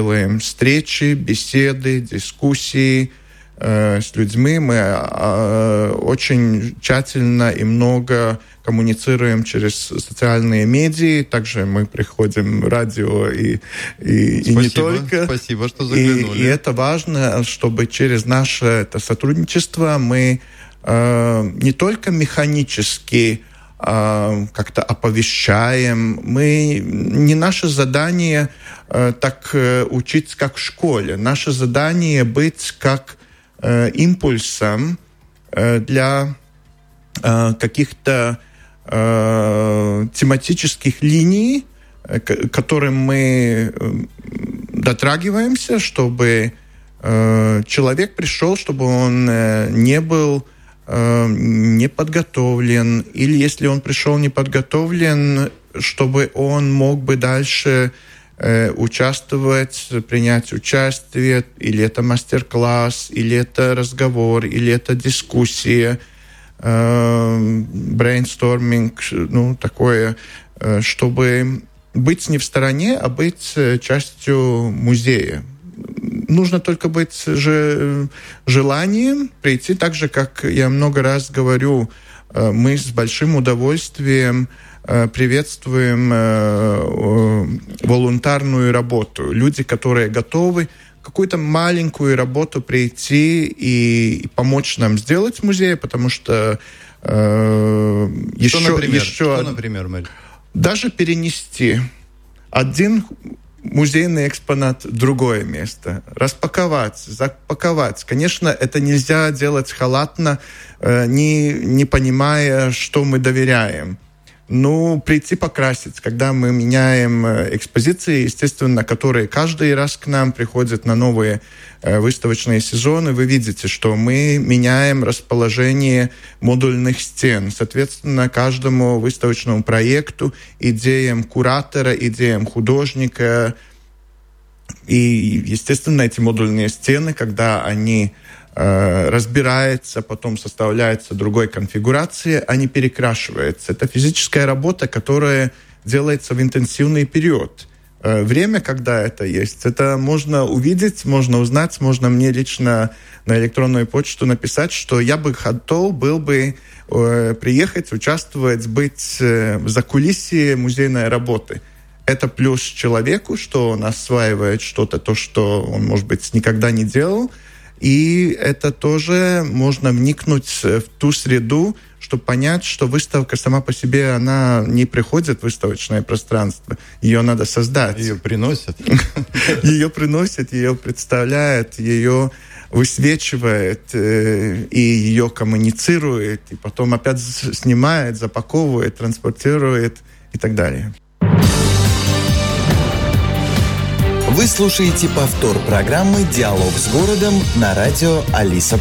делаем встречи, беседы, дискуссии с людьми. Мы очень тщательно и много коммуницируем через социальные медиа. Также мы приходим в радио и не только. Спасибо, что заглянули. И это важно, чтобы через наше это сотрудничество мы не только механически как-то оповещаем. Не наше задание так учиться, как в школе. Наше задание быть как импульсом для каких-то тематических линий, к которым мы дотрагиваемся, чтобы человек пришел, чтобы он не был неподготовлен, или если он пришел неподготовлен, чтобы он мог бы дальше участвовать, принять участие, или это мастер-класс, или это разговор, или это дискуссия, брейнсторминг, такое, чтобы быть не в стороне, а быть частью музея. Нужно только быть желанием прийти, так же, как я много раз говорю, мы с большим удовольствием приветствуем волонтарную работу. Люди, которые готовы какую-то маленькую работу прийти и помочь нам сделать в музее, потому что Что, например, Мария? Даже перенести один музейный экспонат в другое место, распаковать, запаковать. Конечно, это нельзя делать халатно, не понимая, что мы доверяем. Прийти покрасить, когда мы меняем экспозиции, естественно, которые каждый раз к нам приходят на новые выставочные сезоны, вы видите, что мы меняем расположение модульных стен. Соответственно, каждому выставочному проекту, идеям куратора, идеям художника. И, естественно, эти модульные стены, когда они разбирается, потом составляется другой конфигурации, они перекрашиваются. Это физическая работа, которая делается в интенсивный период. Время, когда это есть, это можно увидеть, можно узнать, можно мне лично на электронную почту написать, что я бы готов был бы приехать, участвовать, быть в закулисье музейной работы. Это плюс человеку, что он осваивает что-то, то, что он, может быть, никогда не делал. И это тоже можно вникнуть в ту среду, чтобы понять, что выставка сама по себе, она не приходит в выставочное пространство. Ее надо создать. Ее приносят. Ее приносят, ее представляют, ее высвечивает, и ее коммуницирует, и потом опять снимает, запаковывает, транспортирует и так далее. Вы слушаете повтор программы «Диалог с городом» на радио Алиса+.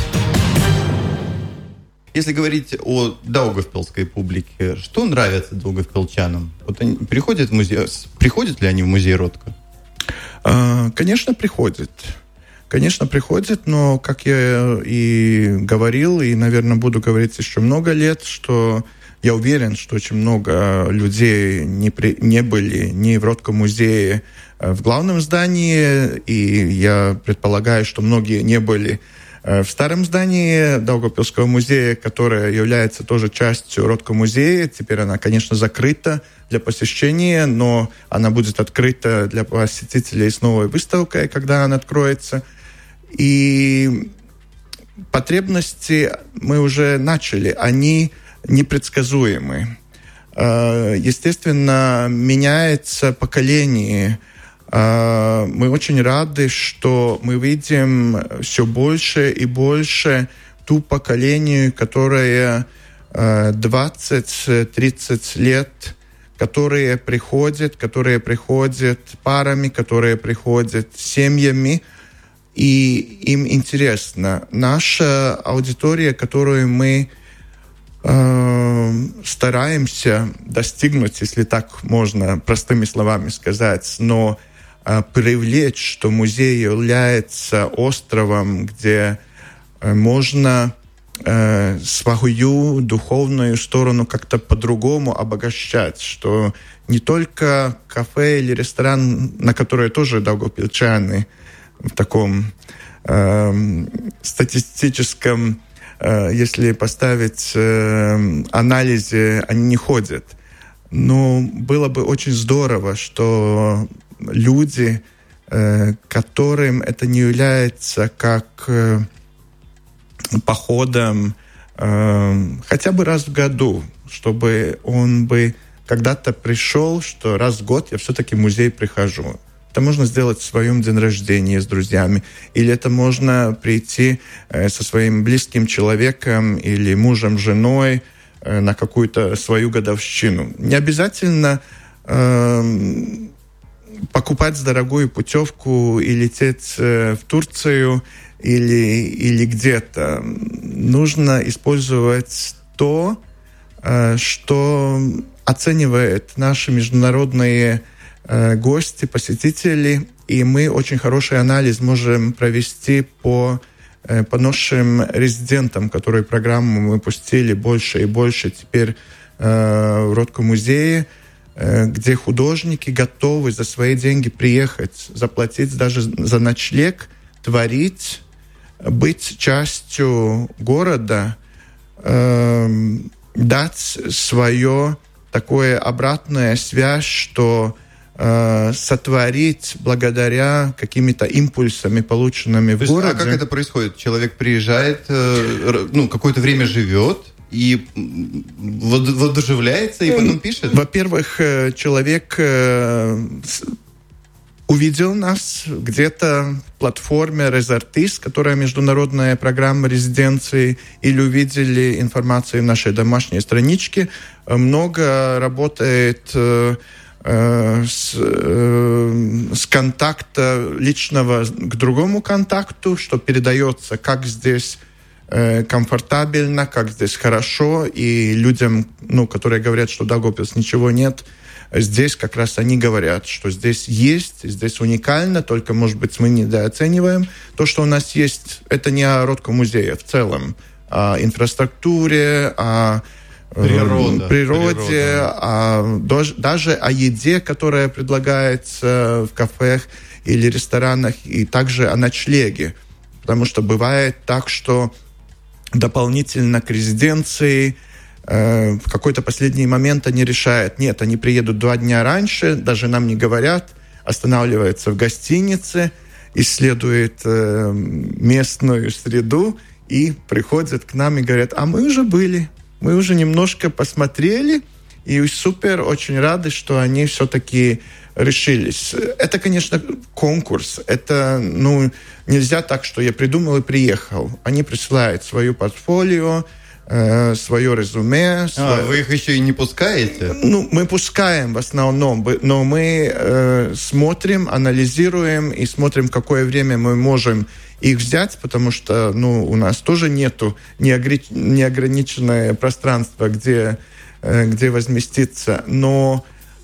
Если говорить о даугавпилской публике, что нравится даугавпилчанам? Вот они приходят в музей, приходят ли они в музей Ротко? Конечно, приходят. Конечно, приходят, но, как я и говорил, и, наверное, буду говорить еще много лет, что я уверен, что очень много людей не были ни в Ротко музее в главном здании, и я предполагаю, что многие не были в старом здании Даугавпилского музея, которое является тоже частью Ротко музея. Теперь она, конечно, закрыта для посещения, но она будет открыта для посетителей с новой выставкой, когда она откроется. И потребности мы уже начали, они непредсказуемы. Естественно, меняется поколение. Мы очень рады, что мы видим все больше и больше ту поколению, которое 20-30 лет, которые приходят парами, которые приходят семьями, и им интересно. Наша аудитория, которую мы стараемся достигнуть, если так можно простыми словами сказать, но привлечь, что музей является островом, где можно свою духовную сторону как-то по-другому обогащать, что не только кафе или ресторан, на которые тоже даугавпилчане в таком статистическом, если поставить анализе, они не ходят. Но было бы очень здорово, что люди, которым это не является как походом хотя бы раз в году, чтобы он бы когда-то пришел, что раз в год я все-таки в музей прихожу. Это можно сделать в своем день рождения с друзьями, или это можно прийти со своим близким человеком или мужем, женой на какую-то свою годовщину. Не обязательно покупать дорогую путевку и лететь в Турцию или где-то. Нужно использовать то, что оценивают наши международные гости, посетители, и мы очень хороший анализ можем провести по нашим резидентам, которые программу мы пустили больше и больше теперь в Ротко-музее, где художники готовы за свои деньги приехать, заплатить даже за ночлег, творить, быть частью города, дать свое такое обратная связь, что сотворить благодаря какими-то импульсами, полученными в городе. А как это происходит? Человек приезжает, какое-то время живет и воодушевляется, и потом пишет? Во-первых, человек увидел нас где-то в платформе ResArtist, которая международная программа резиденции, или увидели информацию в нашей домашней страничке. Много работает с контакта личного к другому контакту, что передается, как здесь комфортабельно, как здесь хорошо, и людям, которые говорят, что в Даугавпилсе ничего нет, здесь как раз они говорят, что здесь есть, здесь уникально, только, может быть, мы недооцениваем. То, что у нас есть, это не о Ротко-музее в целом, о инфраструктуре, о природе, даже о еде, которая предлагается в кафе или ресторанах, и также о ночлеге. Потому что бывает так, что дополнительно к резиденции в какой-то последний момент они решают, нет, они приедут 2 дня раньше, даже нам не говорят, останавливаются в гостинице, исследуют местную среду и приходят к нам и говорят, а мы уже были, мы уже немножко посмотрели, и супер, очень рады, что они все-таки решились. Это, конечно, конкурс. Это, нельзя так, что я придумал и приехал. Они присылают свое портфолио, свое резюме. Вы их еще и не пускаете? Мы пускаем в основном, но мы смотрим, анализируем и смотрим, в какое время мы можем их взять, потому что у нас тоже нету неограниченное пространство, где возместиться. Но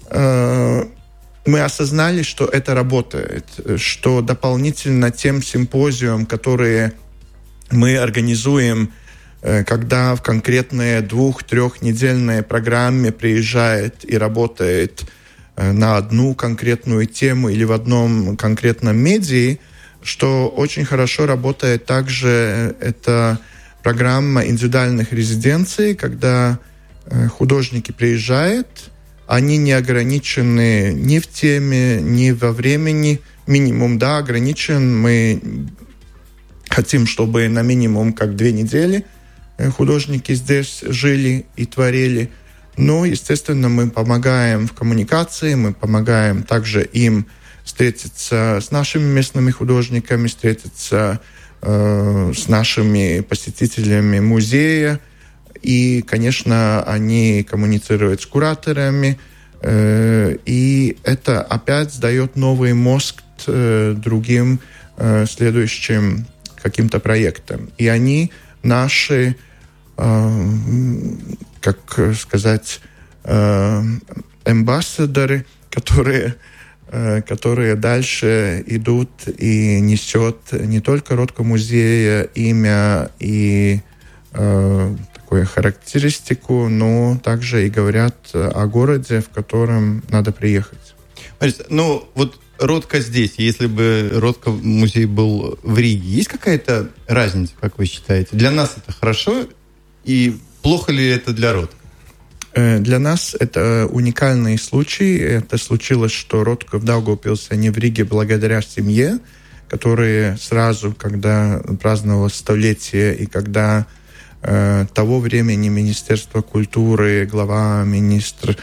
мы осознали, что это работает, что дополнительно тем симпозиям, которые мы организуем, когда в конкретные 2-3-недельные программе приезжает и работает на одну конкретную тему или в одном конкретном медиа, что очень хорошо работает также эта программа индивидуальных резиденций, когда художники приезжают, они не ограничены ни в теме, ни во времени. Минимум, ограничен. Мы хотим, чтобы на минимум как 2 недели художники здесь жили и творили. Но, естественно, мы помогаем в коммуникации, мы помогаем также им встретиться с нашими местными художниками, встретиться с нашими посетителями музея. И, конечно, они коммуницируют с кураторами, и это опять дает новый мозг другим следующим каким-то проектам. И они наши, как сказать, амбассадоры, которые дальше идут и несет не только Ротко-музея имя и такую характеристику, но также и говорят о городе, в котором надо приехать. Ну, вот Родка здесь, если бы Родка музей был в Риге, есть какая-то разница, как вы считаете? Для нас это хорошо, и плохо ли это для Родка? Для нас это уникальный случай. Это случилось, что Родка в Даугавпилсе, а не в Риге, благодаря семье, которая сразу, когда праздновалось столетие, и когда того времени Министерство культуры, глава, министр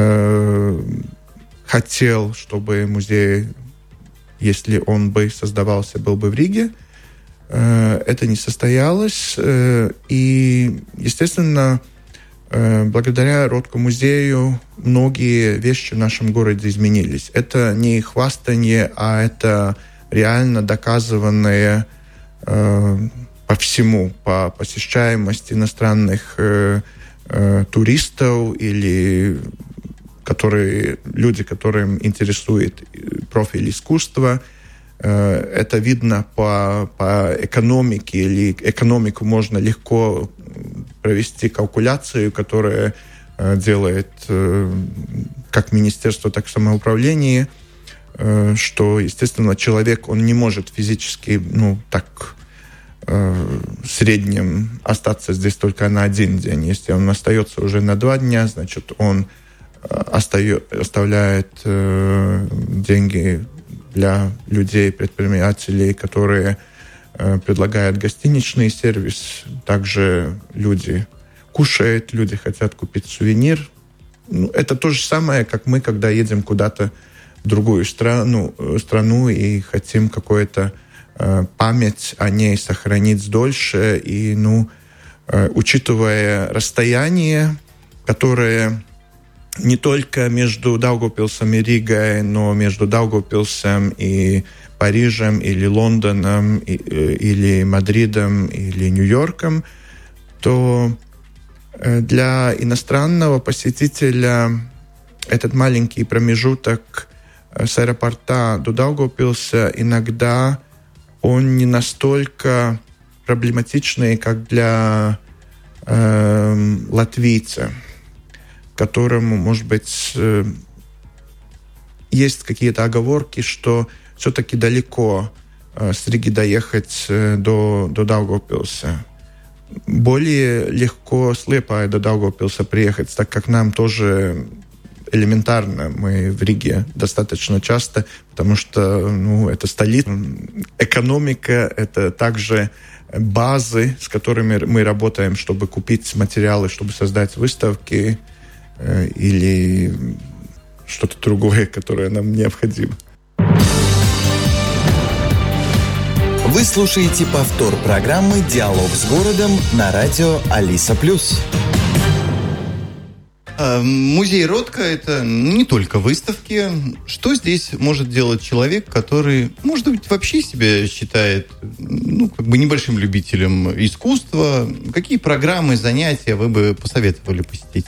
хотел, чтобы музей, если он бы создавался, был бы в Риге. Это не состоялось. И, естественно, благодаря Родко-музею многие вещи в нашем городе изменились. Это не хвастание, а это реально доказанное по всему, по посещаемости иностранных туристов или люди, которым интересует профиль искусства. Это видно по экономике, или экономику можно легко провести калькуляцию, которая делает как министерство, так и самоуправление, что, естественно, человек, он не может физически, так в среднем остаться здесь только на один день. Если он остается уже на 2 дня, значит, он оставляет деньги для людей, предпринимателей, которые предлагают гостиничный сервис. Также люди кушают, люди хотят купить сувенир. Это то же самое, как мы, когда едем куда-то в другую страну и хотим какую-то память о ней сохранить дольше. И, учитывая расстояние, которое не только между Даугавпилсом и Ригой, но между Даугавпилсом и Парижем, или Лондоном, или Мадридом, или Нью-Йорком, то для иностранного посетителя этот маленький промежуток с аэропорта до Даугавпилса иногда он не настолько проблематичный, как для латвийца, которому, может быть, есть какие-то оговорки, что все-таки далеко с Риги доехать до Даугавпилса. Более легко с Лиепая до Даугавпилса приехать, так как нам тоже элементарно. Мы в Риге достаточно часто, потому что это столица. Экономика — это также базы, с которыми мы работаем, чтобы купить материалы, чтобы создать выставки, или что-то другое, которое нам необходимо. Вы слушаете повтор программы «Диалог с городом» на радио Алиса+. Музей Родка — это не только выставки. Что здесь может делать человек, который, может быть, вообще себя считает небольшим любителем искусства? Какие программы, занятия вы бы посоветовали посетить?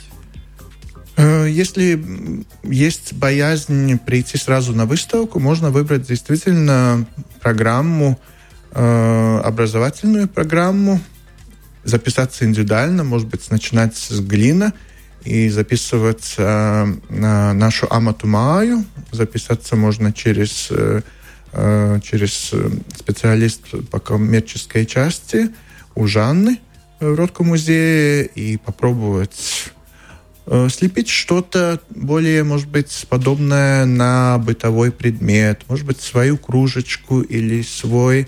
Если есть боязнь прийти сразу на выставку, можно выбрать действительно программу, образовательную программу, записаться индивидуально, может быть, начинать с глины и записываться на нашу амату маю. Записаться можно через специалист по коммерческой части у Жанны в Родко-музее и попробовать слепить что-то более, может быть, подобное на бытовой предмет, может быть, свою кружечку или свою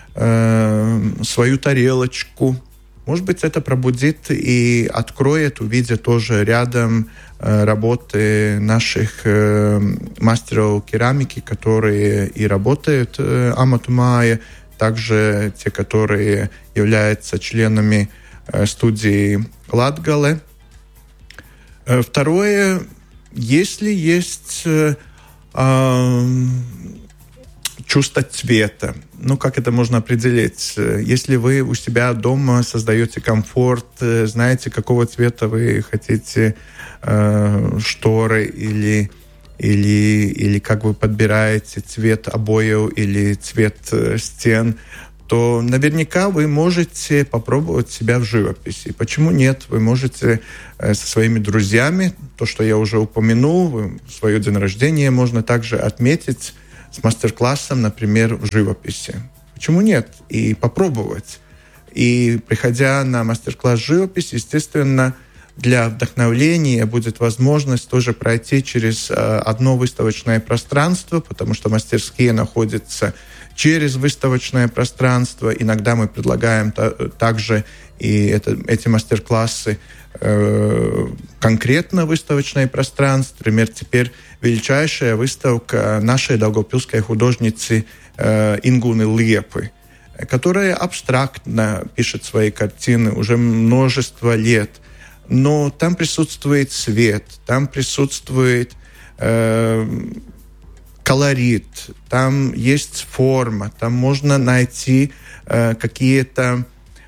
тарелочку. Может быть, это пробудит и откроет, увидя тоже рядом работы наших мастеров керамики, которые и работают амату мая, также те, которые являются членами студии Латгале. Второе, если есть чувство цвета, как это можно определить? Если вы у себя дома создаете комфорт, знаете, какого цвета вы хотите шторы или как вы подбираете цвет обоев или цвет стен, то наверняка вы можете попробовать себя в живописи. Почему нет? Вы можете со своими друзьями, то, что я уже упомянул, свое день рождения можно также отметить с мастер-классом, например, в живописи. Почему нет? И попробовать. И приходя на мастер-класс живописи, естественно, для вдохновления будет возможность тоже пройти через одно выставочное пространство, потому что мастерские находятся через выставочное пространство. Иногда мы предлагаем также и эти мастер-классы конкретно выставочное пространство. Например, теперь величайшая выставка нашей даугавпилской художницы Ингуны Лепы, которая абстрактно пишет свои картины уже множество лет. Но там присутствует свет, там присутствует колорит, там есть форма, там можно найти какие-то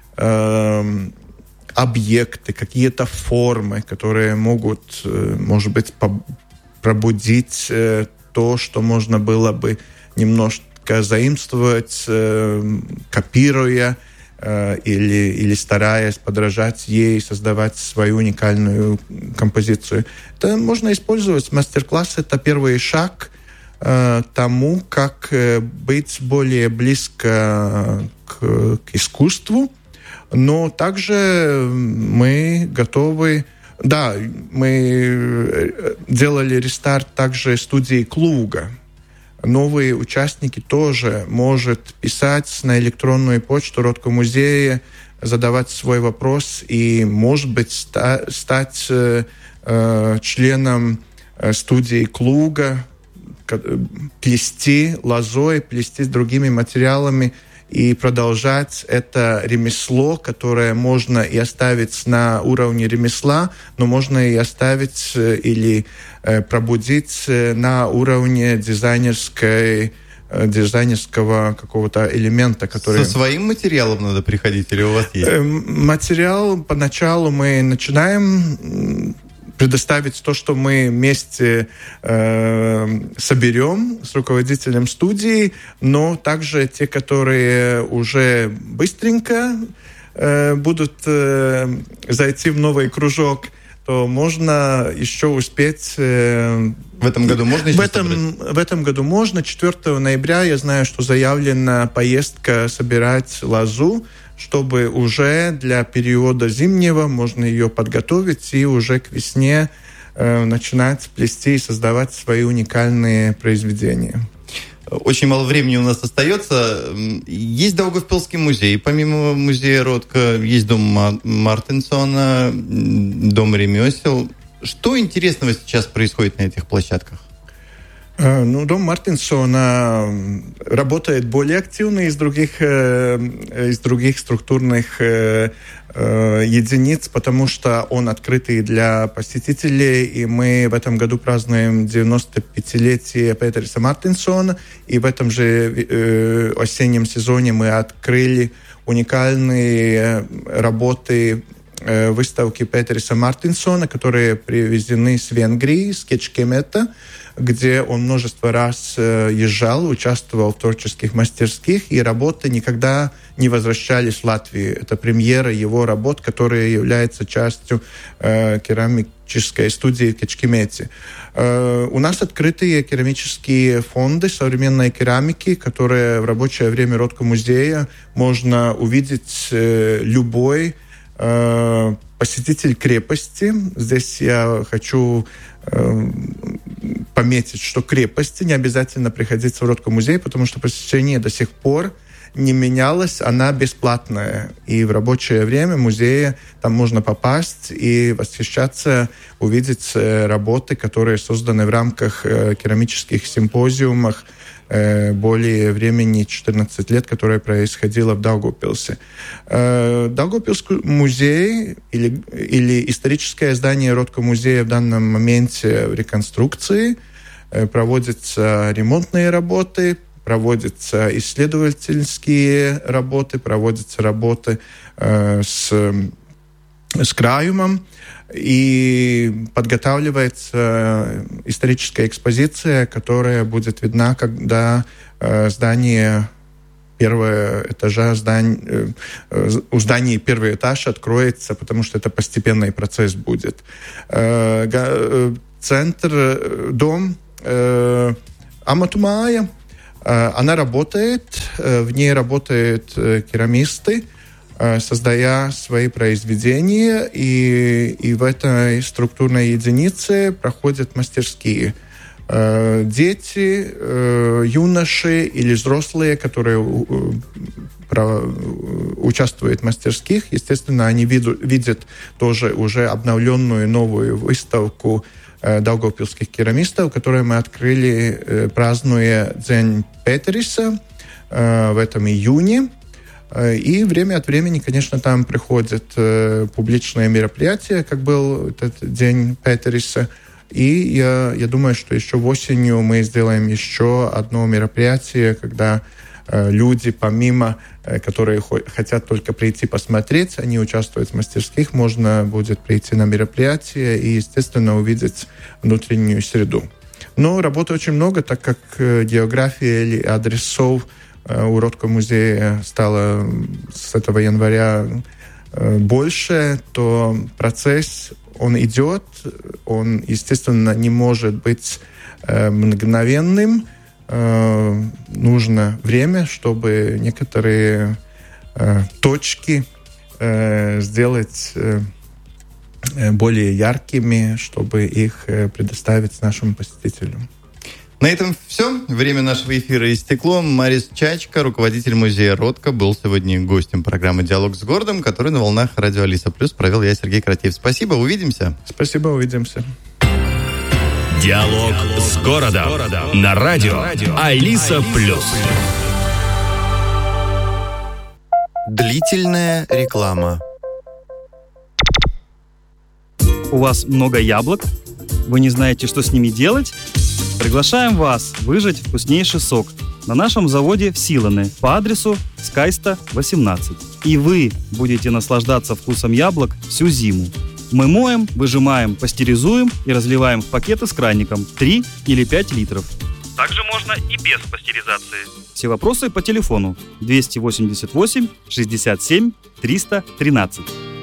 объекты, какие-то формы, которые могут, может быть, пробудить то, что можно было бы немножко заимствовать, копируя или стараясь подражать ей, создавать свою уникальную композицию. Это можно использовать. Мастер-класс — это первый шаг тому, как быть более близко к искусству, но также мы готовы... Да, мы делали рестарт также студии Клуга. Новые участники тоже могут писать на электронную почту Роткомузея, задавать свой вопрос и, может быть, стать членом студии Клуга, плести лозой, плести с другими материалами и продолжать это ремесло, которое можно и оставить на уровне ремесла, но можно и оставить или пробудить на уровне дизайнерского какого-то элемента, который... Со своим материалом надо приходить или у вас есть? Материал поначалу мы начинаем предоставить то, что мы вместе соберем с руководителем студии, но также те, которые уже быстренько будут зайти в новый кружок, то можно еще успеть... В этом году можно еще В этом году можно. 4 ноября я знаю, что заявлена поездка собирать лозу, чтобы уже для периода зимнего можно ее подготовить и уже к весне начинать плести и создавать свои уникальные произведения. Очень мало времени у нас остается. Есть Даугавпилский музей. Помимо музея Ротко есть дом Мартинсона, дом ремесел. Что интересного сейчас происходит на этих площадках? Дом Мартинсона работает более активно из других структурных единиц, потому что он открытый для посетителей, и мы в этом году празднуем 95-летие Петерса Мартинсона, и в этом же осеннем сезоне мы открыли уникальные работы выставки Петерса Мартинсона, которые привезены с Венгрии, с Кечкемета, где он множество раз езжал, участвовал в творческих мастерских, и работы никогда не возвращались в Латвию. Это премьера его работ, которая является частью керамической студии в Кечкемете. У нас открытые керамические фонды современной керамики, которые в рабочее время Роткомузея можно увидеть любой посетитель крепости. Здесь я хочу пометить, что крепости не обязательно приходить в Роткомузей, потому что посещение до сих пор не менялось, она бесплатная. И в рабочее время музея там можно попасть и восхищаться, увидеть работы, которые созданы в рамках керамических симпозиумов более времени 14 лет, которое происходило в Даугавпилсе. Даугавпилский музей или историческое здание Роткомузея в данном моменте в реконструкции, проводятся ремонтные работы, проводятся исследовательские работы, проводятся работы с крājumом, и подготавливается историческая экспозиция, которая будет видна, когда здание первого этажа у здания первый этаж откроется, потому что это постепенный процесс будет. Центр, дом Аматумая, она работает, в ней работают керамисты, создая свои произведения, и в этой структурной единице проходят мастерские. Дети, юноши или взрослые, которые участвуют в мастерских, естественно, они видят тоже уже обновленную новую выставку даугавпилских керамистов, которую мы открыли, празднуя День Петериса в этом июне. И время от времени, конечно, там приходят публичные мероприятия, как был этот День Петериса. И я думаю, что еще осенью мы сделаем еще одно мероприятие, когда люди, помимо, которые хотят только прийти посмотреть, они участвуют в мастерских, можно будет прийти на мероприятие и, естественно, увидеть внутреннюю среду. Но работы очень много, так как география или адресов у Ротко музея стало с этого января больше, то процесс, он идет, он, естественно, не может быть мгновенным. Нужно время, чтобы некоторые точки сделать более яркими, чтобы их предоставить нашим посетителям. На этом все. Время нашего эфира истекло. Марис Чачка, руководитель музея Ротко, был сегодня гостем программы «Диалог с городом», который на волнах радио Алиса Плюс провел я, Сергей Кратеев. Спасибо, увидимся. Спасибо, увидимся. «Диалог с городом» на радио Алиса Плюс. Длительная реклама. У вас много яблок? Вы не знаете, что с ними делать? Приглашаем вас выжать вкуснейший сок на нашем заводе в Силане по адресу Скайста, 18. И вы будете наслаждаться вкусом яблок всю зиму. Мы моем, выжимаем, пастеризуем и разливаем в пакеты с краником 3 или 5 литров. Также можно и без пастеризации. Все вопросы по телефону 288 67 313.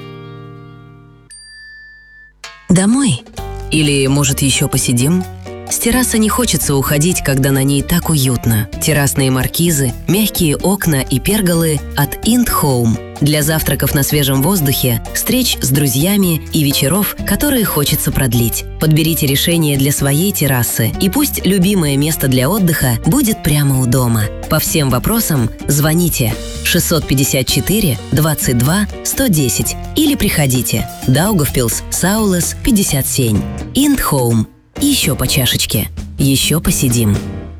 Домой? Или, может, еще посидим? С террасы не хочется уходить, когда на ней так уютно. Террасные маркизы, мягкие окна и перголы от Ind Home. Для завтраков на свежем воздухе, встреч с друзьями и вечеров, которые хочется продлить. Подберите решение для своей террасы, и пусть любимое место для отдыха будет прямо у дома. По всем вопросам звоните 654 22 110 или приходите. Даугавпилс, Саулес, 57. Ind Home. Еще по чашечке. Еще посидим.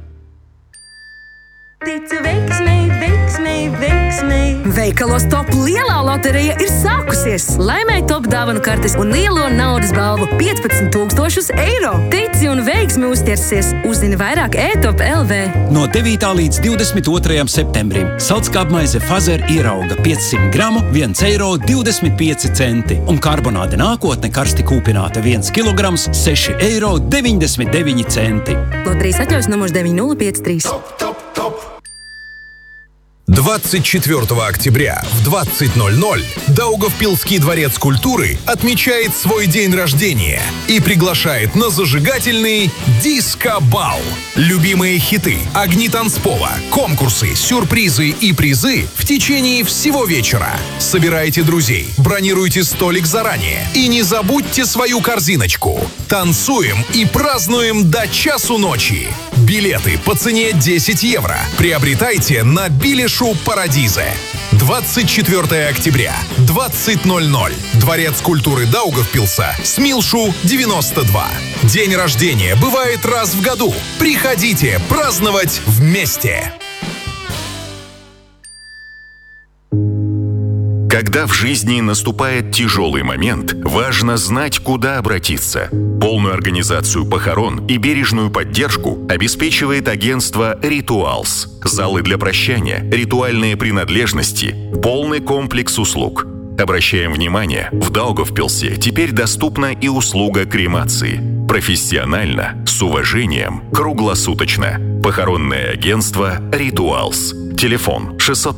Veikalos Top lielā loterija ir sākusies. Laimēj Top dāvanu kartes un lielo naudas balvu 15,000 eiro. Tici un veiksmi uzķersies. Uzzini vairāk e-top LV. No 9. līdz 22. septembrim saldskābmaize Fazer ierauga 500 gramu 1,25 eiro un karbonāde nākotne karsti kūpināta 1 kilograms 6,99 eiro. Loterijas atļaujas numurs 9053. 24 октября в 20:00 Даугавпилский дворец культуры отмечает свой день рождения и приглашает на зажигательный диско-бал. Любимые хиты, огни танцпола, конкурсы, сюрпризы и призы в течение всего вечера. Собирайте друзей, бронируйте столик заранее и не забудьте свою корзиночку. Танцуем и празднуем до часу ночи. Билеты по цене 10 евро. Приобретайте на Билешу Парадизе. 24 октября, 20:00. Дворец культуры Даугавпилса, Смилшу, 92. День рождения бывает раз в году. Приходите праздновать вместе. Когда в жизни наступает тяжелый момент, важно знать, куда обратиться. Полную организацию похорон и бережную поддержку обеспечивает агентство «Ритуалс». Залы для прощания, ритуальные принадлежности, полный комплекс услуг. Обращаем внимание, в Даугавпилсе теперь доступна и услуга кремации. Профессионально, с уважением, круглосуточно. Похоронное агентство «Ритуалс». Телефон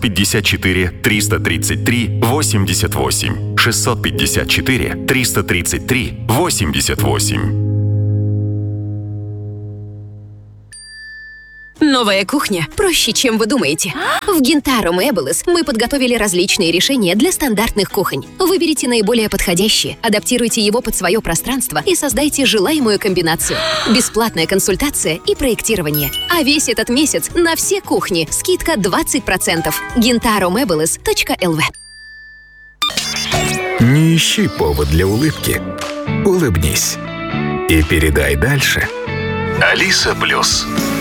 654-333-88. 654-333-88. Новая кухня проще, чем вы думаете. В Гинтаро Мебелес мы подготовили различные решения для стандартных кухонь. Выберите наиболее подходящие, адаптируйте его под свое пространство и создайте желаемую комбинацию. Бесплатная консультация и проектирование. А весь этот месяц на все кухни скидка 20%. gintaromebels.lv. Не ищи повод для улыбки. Улыбнись. И передай дальше. Алиса Плюс.